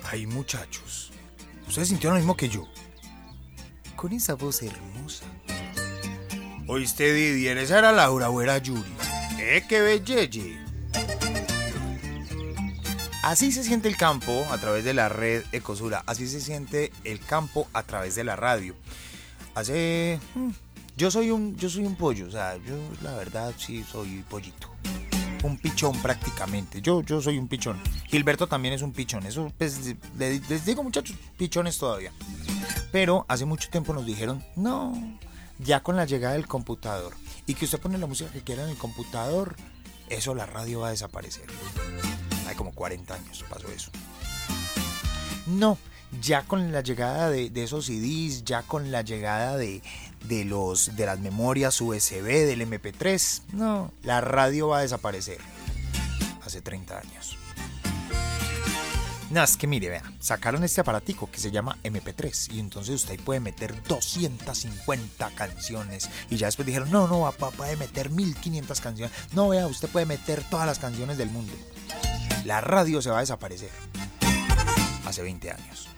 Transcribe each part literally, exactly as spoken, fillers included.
Ay, muchachos, ¿ustedes sintieron lo mismo que yo? Con esa voz hermosa. Oíste, Didier, esa era Laura o era Yuri. ¡Eh, qué belleye! Así se siente el campo a través de la red Ecosura. Así se siente el campo a través de la radio. Hace... Yo soy un, yo soy un pollo, o sea, yo la verdad sí soy pollito. Un pichón prácticamente. Yo, yo soy un pichón. Gilberto también es un pichón. Eso, pues, les, les digo, muchachos, pichones todavía. Pero hace mucho tiempo nos dijeron, no, ya con la llegada del computador y que usted pone la música que quiera en el computador, eso la radio va a desaparecer. Hay como cuarenta años pasó eso. No, ya con la llegada de, de esos C Ds, ya con la llegada de, de, los, de las memorias U S B, del eme pe tres, no, la radio va a desaparecer. Hace treinta años. No, es que mire, vea, sacaron este aparatico que se llama eme pe tres y entonces usted puede meter doscientas cincuenta canciones y ya después dijeron, no, no, papá puede meter mil quinientas canciones. No, vea, usted puede meter todas las canciones del mundo. La radio se va a desaparecer. Hace veinte años.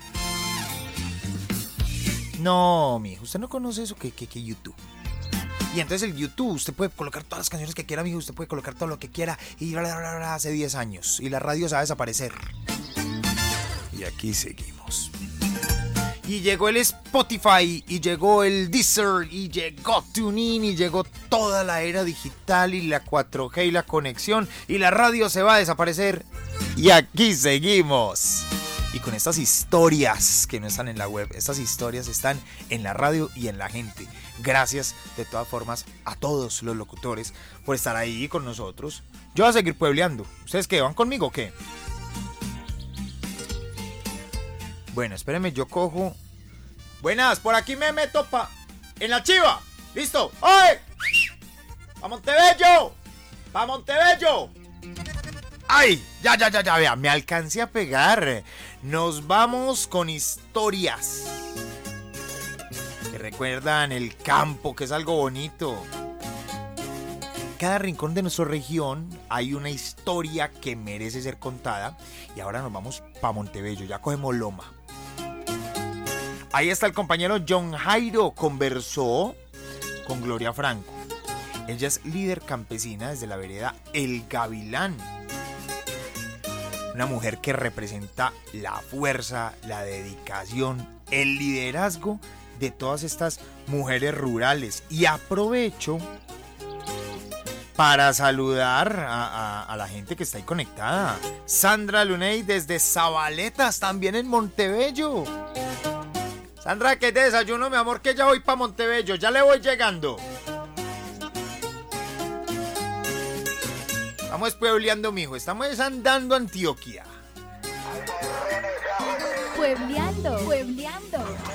No, mijo, usted no conoce eso que, que, que YouTube. Y entonces el YouTube, usted puede colocar todas las canciones que quiera, mijo, usted puede colocar todo lo que quiera y bla, bla, bla, bla, hace diez años y la radio se va a desaparecer. Y aquí seguimos. Y llegó el Spotify, y llegó el Deezer, y llegó TuneIn, y llegó toda la era digital, y la cuatro G, y la conexión, y la radio se va a desaparecer. Y aquí seguimos. Y con estas historias que no están en la web, estas historias están en la radio y en la gente. Gracias, de todas formas, a todos los locutores por estar ahí con nosotros. Yo voy a seguir puebleando. ¿Ustedes qué? ¿Van conmigo o qué? Bueno, espérenme, yo cojo... Buenas, por aquí me meto pa... En la chiva. ¿Listo? ¡Ay! ¡Pa Montebello! ¡Pa Montebello! ¡Ay! Ya, ya, ya, ya, vea, me alcancé a pegar. Nos vamos con historias que recuerdan el campo, que es algo bonito. En cada rincón de nuestra región hay una historia que merece ser contada. Y ahora nos vamos pa Montebello, ya cogemos loma. Ahí está el compañero John Jairo, conversó con Gloria Franco. Ella es líder campesina desde la vereda El Gavilán. Una mujer que representa la fuerza, la dedicación, el liderazgo de todas estas mujeres rurales. Y aprovecho para saludar a, a, a la gente que está ahí conectada. Sandra Luney desde Zabaletas, también en Montebello. Sandra, ¿qué te desayuno, mi amor? Que ya voy para Montebello, ya le voy llegando. Estamos puebleando, mijo, estamos andando a Antioquia. Puebleando, puebleando.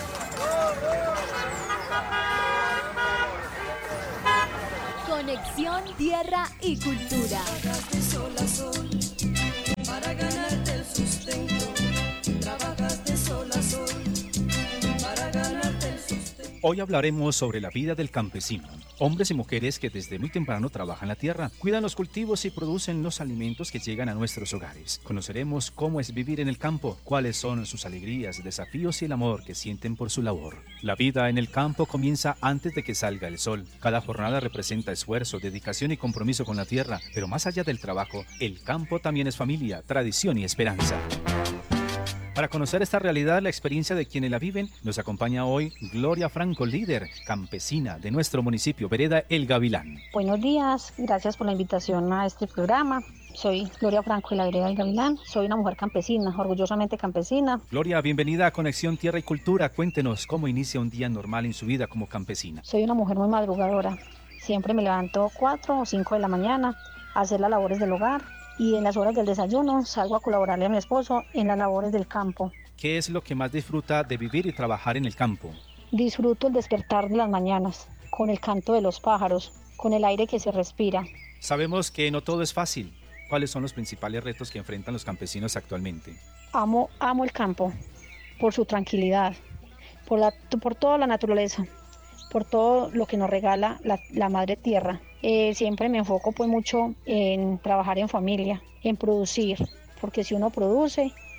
Conexión Tierra y Cultura. Trabajas de sol a sol para ganarte el sustento. Trabajas de sol a sol para ganarte el sustento. Hoy hablaremos sobre la vida del campesino. Hombres y mujeres que desde muy temprano trabajan la tierra, cuidan los cultivos y producen los alimentos que llegan a nuestros hogares. Conoceremos cómo es vivir en el campo, cuáles son sus alegrías, desafíos y el amor que sienten por su labor. La vida en el campo comienza antes de que salga el sol. Cada jornada representa esfuerzo, dedicación y compromiso con la tierra, pero más allá del trabajo, el campo también es familia, tradición y esperanza. Para conocer esta realidad, la experiencia de quienes la viven, nos acompaña hoy Gloria Franco, líder campesina de nuestro municipio, vereda El Gavilán. Buenos días, gracias por la invitación a este programa. Soy Gloria Franco de la vereda El Gavilán. Soy una mujer campesina, orgullosamente campesina. Gloria, bienvenida a Conexión Tierra y Cultura. Cuéntenos cómo inicia un día normal en su vida como campesina. Soy una mujer muy madrugadora. Siempre me levanto cuatro o cinco de la mañana a hacer las labores del hogar. Y en las horas del desayuno salgo a colaborarle a mi esposo en las labores del campo. ¿Qué es lo que más disfruta de vivir y trabajar en el campo? Disfruto el despertar de las mañanas, con el canto de los pájaros, con el aire que se respira. Sabemos que no todo es fácil. ¿Cuáles son los principales retos que enfrentan los campesinos actualmente? Amo, amo el campo, por su tranquilidad, por, la, por toda la naturaleza, por todo lo que nos regala la, la madre tierra. Eh, siempre me enfoco pues mucho en trabajar en familia, en producir, porque si uno produce,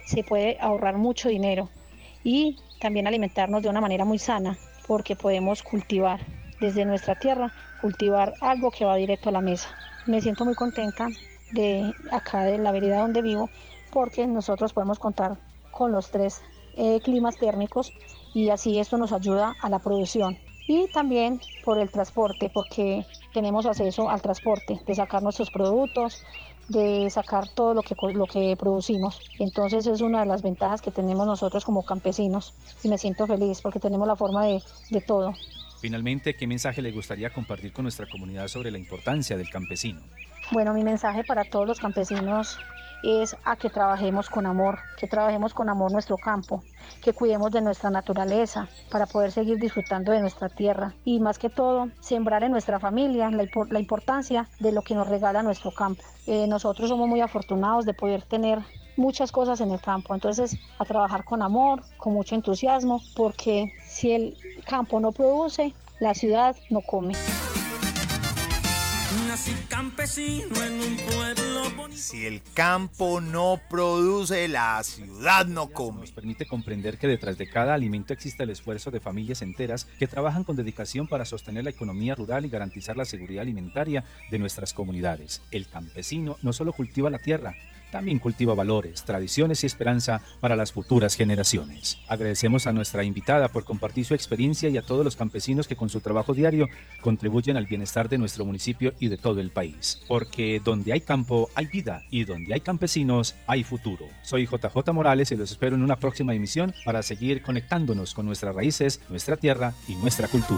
se puede ahorrar mucho dinero y también alimentarnos de una manera muy sana, porque podemos cultivar desde nuestra tierra, cultivar algo que va directo a la mesa. Me siento muy contenta de acá de la vereda donde vivo, porque nosotros podemos contar con los tres eh, climas térmicos y así esto nos ayuda a la producción. Y también por el transporte, porque tenemos acceso al transporte, de sacar nuestros productos, de sacar todo lo que, lo que producimos. Entonces es una de las ventajas que tenemos nosotros como campesinos y me siento feliz porque tenemos la forma de, de todo. Finalmente, ¿qué mensaje le gustaría compartir con nuestra comunidad sobre la importancia del campesino? Bueno, mi mensaje para todos los campesinos es a que trabajemos con amor, que trabajemos con amor nuestro campo, que cuidemos de nuestra naturaleza para poder seguir disfrutando de nuestra tierra y más que todo, sembrar en nuestra familia la, la importancia de lo que nos regala nuestro campo. Eh, nosotros somos muy afortunados de poder tener muchas cosas en el campo, entonces a trabajar con amor, con mucho entusiasmo, porque si el campo no produce, la ciudad no come. Nací campesino en un pueblo bonito. Si el campo no produce, la ciudad no come. Nos permite comprender que detrás de cada alimento existe el esfuerzo de familias enteras que trabajan con dedicación para sostener la economía rural y garantizar la seguridad alimentaria de nuestras comunidades. El campesino no solo cultiva la tierra, también cultiva valores, tradiciones y esperanza para las futuras generaciones. Agradecemos a nuestra invitada por compartir su experiencia y a todos los campesinos que con su trabajo diario contribuyen al bienestar de nuestro municipio y de todo el país. Porque donde hay campo hay vida y donde hay campesinos hay futuro. Soy J J Morales y los espero en una próxima emisión para seguir conectándonos con nuestras raíces, nuestra tierra y nuestra cultura.